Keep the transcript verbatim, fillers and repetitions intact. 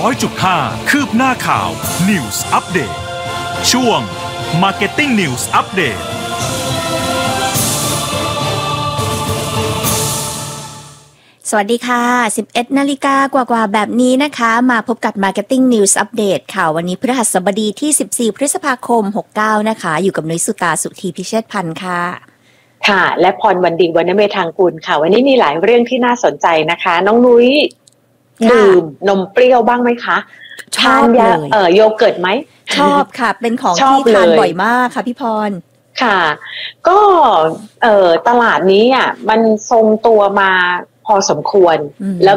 ร้อยจุดห้า คืบหน้าข่าว News Update ช่วง Marketing News Update สวัสดีค่ะ สิบเอ็ดนาฬิกากว่าๆแบบนี้นะคะมาพบกับ Marketing News Update ค่ะวันนี้พฤหัสบดีที่สิบสี่พฤษภาคมหกเก้านะคะอยู่กับนุ้ยสุตาสุธีพิเชษพันธ์ค่ะค่ะและพรวันดีวรรณเมธางกูลค่ะวันนี้มีหลายเรื่องที่น่าสนใจนะคะน้องนุ้ยดื่มนมเปรี้ยวบ้างไหมคะชอบเลยเอ่อโยเกิร์ตไหมชอบค่ะเป็นของที่ทานบ่อยมากค่ะพี่พรค่ะก็เอ่อตลาดนี้อ่ะมันทรงตัวมาพอสมควรแล้ว